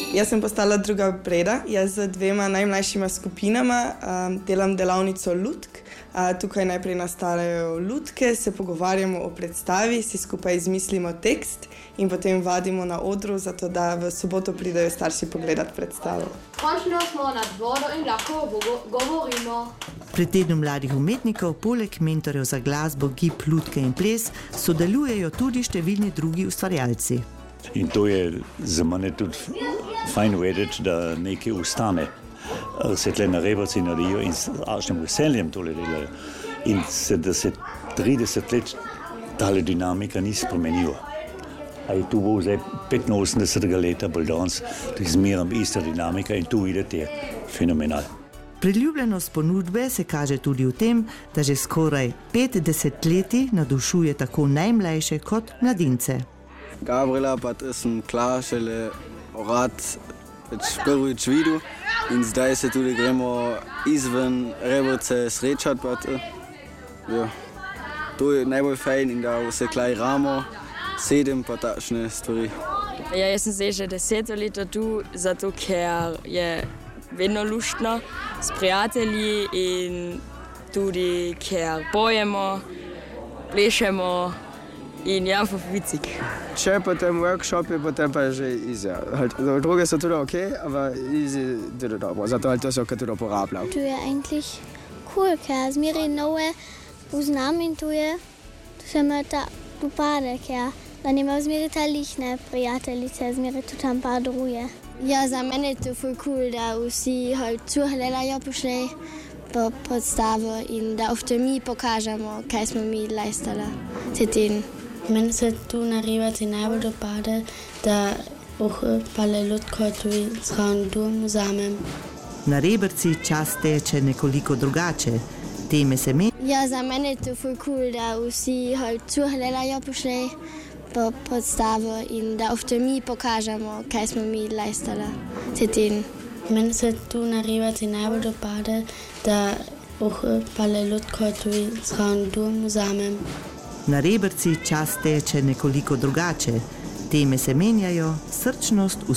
Jaz sem postala druga Breda. Jaz z dvema najmlajšima skupinama delam delavnico lutk. Tukaj najprej nastajajo lutke, se pogovarjamo o predstavi, si skupaj izmislimo tekst in potem vadimo na odru, zato da v soboto pridejo starši pogledati predstavo. Končno smo nad vodo in lahko govorimo. Pri tednu mladih umetnikov poleg mentorjev za glasbo, gib, lutke in ples sodelujejo tudi številni drugi ustvarjalci. In to je za mene tudi fajn vedeti, da nekaj ustane. Se tle na Reberci naredijo in s strašnim veseljem tole delajo. In da se 30 let tale dinamika ni spremenila. A je tu bo zdaj 85. leta, bolj danes, to je zmerom ista dinamika in tu vidite je fenomenal. Priljubljenost ponudbe se kaže tudi v tem, da že skoraj 5 desetletij navdušuje tako najmlajše kot mladince. Gabriela pa sem klar šele rad prvič videl in zdaj se tudi gremo izven Reberce srečati. Ja, to je najbolj fajn in da se klaj ramo, sedem pa takšne stvari. Ja, jaz sem zdaj že 10 let tu, zato ker je vedno luštno s prijatelji in tudi ker pojemo, plešemo in ja, vicik. Če potem workshop je, potem pa je že easy. Druge so tudi ok, ampak easy tudi dobro, zato to se tudi uporablja. To je eigentlich cool, ker zmeraj nove poznam in to se me ta dopade, ker da nimam zmeraj ta lične prijateljice, zmeraj tudi tam pa druje. Ja, za mene je to ful cool, da vsi zuhledajo pošli po predstavo in da v tem mi pokažemo, kaj smo mi lajstali te teden. Meni se tu na Reberci najbolj dopade, da pale lutko tudi zraven dom vzamem. Na Reberci čas teče nekoliko drugače. Teme se menijo. Ja, za mene je to ful cool, da vsi zuhledajo pošli po predstavo in da v tem mi pokažemo, kaj smo mi lajstali te teden. Meni se tu na Reberci najbolj dopade, da pale lutko tudi zraven dom vzamem. Na Reberci čas teče nekoliko drugače. Teme se menjajo, srčnost